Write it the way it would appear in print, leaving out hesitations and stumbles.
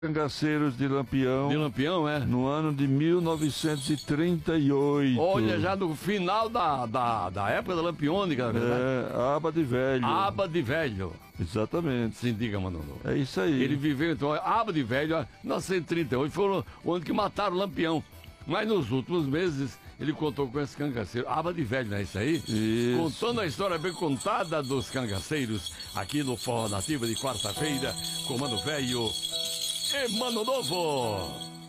Cangaceiros de Lampião. De Lampião, é? No ano de 1938. Olha, já no final da época da Lampiônica, né? Aba de Velho. Aba de Velho. Exatamente. Sim, diga, Manolo. É isso aí. Ele viveu, então, Aba de Velho, 1938, foi o ano que mataram o Lampião. Mas nos últimos meses, ele contou com esse cangaceiro. Aba de Velho, não é isso aí? Isso. Contando a história bem contada dos cangaceiros, aqui no Forró Nativa de quarta-feira, com Mano Velho e Mano Novo.